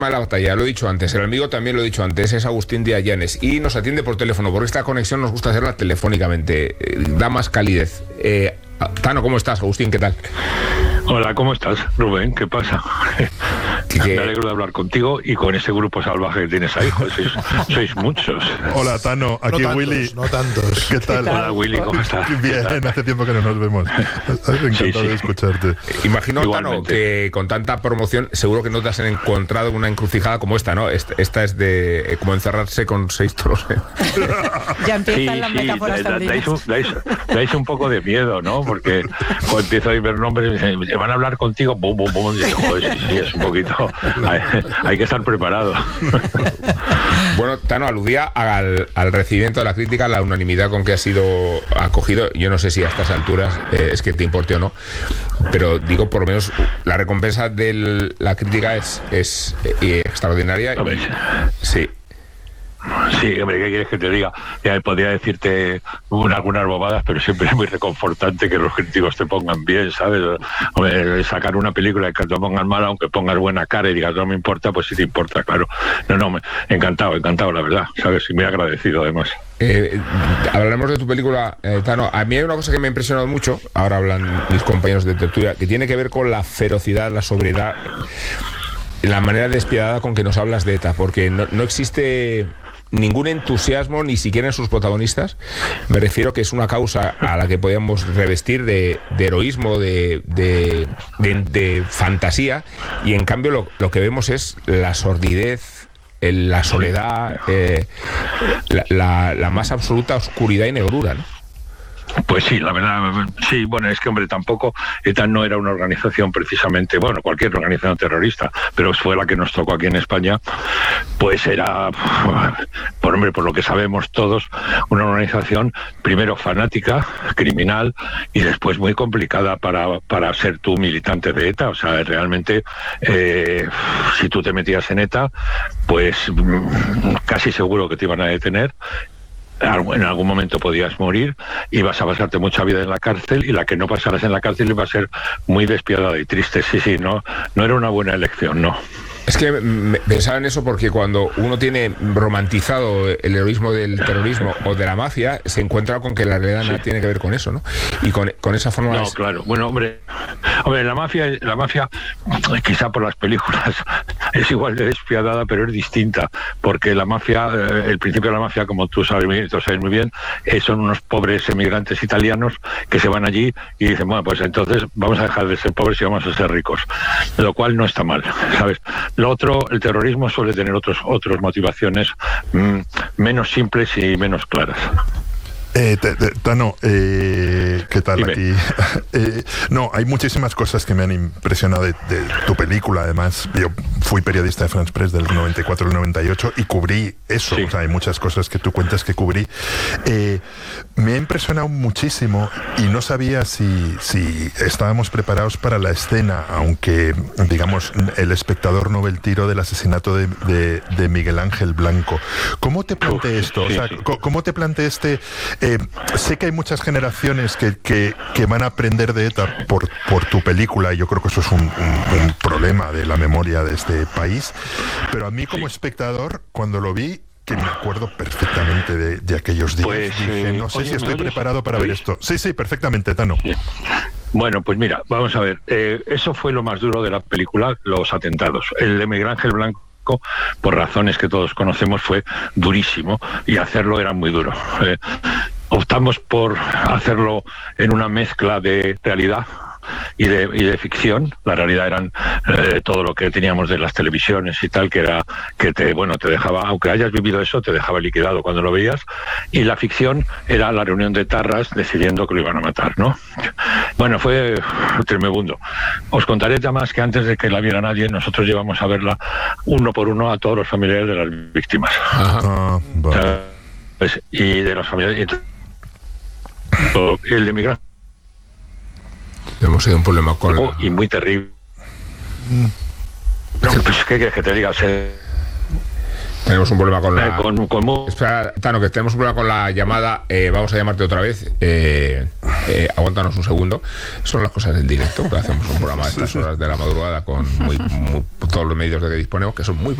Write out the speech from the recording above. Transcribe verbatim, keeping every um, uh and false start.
la batalla, lo he dicho antes, el amigo también lo he dicho antes, es Agustín Díaz Llanes y nos atiende por teléfono, porque esta conexión nos gusta hacerla telefónicamente, eh, da más calidez. Eh, Tano, ¿cómo estás, Agustín? ¿Qué tal? Hola, ¿cómo estás, Rubén? ¿Qué pasa? ¿Qué? Me alegro de hablar contigo y con ese grupo salvaje que tienes ahí, joder, sois, sois muchos. Hola, Tano, aquí no tantos, Willy. No tantos. ¿Qué tal? Hola, Willy, ¿cómo estás? Bien, hace tiempo que no nos vemos. Encantado Sí, sí. de escucharte. Imagino, Tano, Igualmente. que con tanta promoción seguro que no te has encontrado en una encrucijada como esta, ¿no? Esta, esta es de eh, como encerrarse con seis toros. ¿eh? Ya Sí, empiezan las sí, metáforas da- taurinas. dais, un, dais, dais un poco de miedo, ¿no? Porque cuando empiezo a ver nombres, me dicen, van a hablar contigo, bum, bum, bum, y digo, joder, sí, sí, es un poquito, hay, hay que estar preparado. Bueno, Tano, aludía al, al recibimiento de la crítica, la unanimidad con que ha sido acogido. Yo no sé si a estas alturas eh, es que te importe o no, pero digo, por lo menos la recompensa de la crítica es, es eh, extraordinaria. Hombre. Sí. Sí, hombre, ¿qué quieres que te diga? Ya podría decirte un- algunas bobadas, pero siempre es muy reconfortante que los críticos te pongan bien, ¿sabes? Hombre, sacar una película y que te pongan mal, aunque pongas buena cara y digas no me importa, pues sí te importa, claro. No, no, me, encantado, encantado, la verdad, ¿sabes? Y muy agradecido, además. Eh, hablaremos de tu película, eh, Tano. A mí hay una cosa que me ha impresionado mucho, ahora hablan mis compañeros de tertulia, que tiene que ver con la ferocidad, la sobriedad, la manera despiadada con que nos hablas de ETA, porque no, no existe ningún entusiasmo, ni siquiera en sus protagonistas. Me refiero que es una causa a la que podíamos revestir de, de heroísmo, de, de, de, de fantasía, y en cambio lo, lo que vemos es la sordidez, el- la soledad, eh, la, la, la más absoluta oscuridad y negrura, ¿no? Pues sí, la verdad, sí, bueno, es que, hombre, tampoco ETA no era una organización precisamente, bueno, cualquier organización terrorista, pero fue la que nos tocó aquí en España, pues era, por hombre, por lo que sabemos todos, una organización primero fanática, criminal, y después muy complicada para, para ser tú militante de ETA. O sea, realmente, eh, si tú te metías en ETA, pues mm, casi seguro que te iban a detener. En algún momento podías morir, ibas a pasarte mucha vida en la cárcel, y la que no pasaras en la cárcel iba a ser muy despiadada y triste. Sí, sí, no, no era una buena elección, no. Es que me- pensaba en eso porque cuando uno tiene romantizado el heroísmo del terrorismo o de la mafia, se encuentra con que la realidad nada tiene que ver con eso, ¿no? Y con, con esa forma... No, es- claro. Bueno, hombre, hombre, la mafia, la mafia, quizá por las películas, es igual de despiadada, pero es distinta, porque la mafia, eh, el principio de la mafia, como tú sabes, muy- tú sabes muy bien, eh, son unos pobres emigrantes italianos que se van allí y dicen, bueno, pues entonces vamos a dejar de ser pobres y vamos a ser ricos, lo cual no está mal, ¿sabes? Lo otro, el terrorismo suele tener otros, otras motivaciones mm, menos simples y menos claras. Eh, te- te- Tano, eh, ¿qué tal Dime. aquí? Eh, no, hay muchísimas cosas que me han impresionado de, de tu película. Además, yo fui periodista de France Press del noventa y cuatro al noventa y ocho y cubrí eso. Sí. O sea, hay muchas cosas que tú cuentas que cubrí. Eh, me ha impresionado muchísimo y no sabía si, si estábamos preparados para la escena, aunque, digamos, el espectador no ve el tiro del asesinato de, de, de Miguel Ángel Blanco. ¿Cómo te planteé Uf, esto? sí, O sea, sí. co- ¿cómo te planteé este...? Eh, sé que hay muchas generaciones que, que, que van a aprender de ETA por, por tu película, y yo creo que eso es un, un, un problema de la memoria de este país, pero a mí como espectador, cuando lo vi, que me acuerdo perfectamente de, de aquellos días, Pues, dije, eh, no sé oye, si ¿me estoy oyes? preparado para ¿Me ver oyes? esto. Sí, sí, perfectamente, Tano. Bueno, pues mira, vamos a ver, eh, eso fue lo más duro de la película, los atentados. El de Miguel Ángel Blanco, por razones que todos conocemos, fue durísimo, y hacerlo era muy duro. Eh, optamos por hacerlo en una mezcla de realidad y de, y de ficción. La realidad eran eh, todo lo que teníamos de las televisiones y tal, que era que te bueno te dejaba, aunque hayas vivido eso, te dejaba liquidado cuando lo veías, y la ficción era la reunión de Tarras decidiendo que lo iban a matar, ¿no? Bueno, fue tremebundo. Os contaré además que antes de que la viera nadie, nosotros llevamos a verla uno por uno a todos los familiares de las víctimas. Ah, vale. ¿Sabes? Y de los familiares, y el de Miguel Hemos tenido un problema con... Oh, y muy terrible. No, pues, ¿qué quieres que te diga? Se... Tenemos un problema con la... Eh, con, con mu- Espera, Tano, que tenemos un problema con la llamada. Eh, vamos a llamarte otra vez. Eh, eh, aguántanos un segundo. Son las cosas del directo, que hacemos un programa a estas horas de la madrugada con muy, muy, todos los medios de que disponemos, que son muy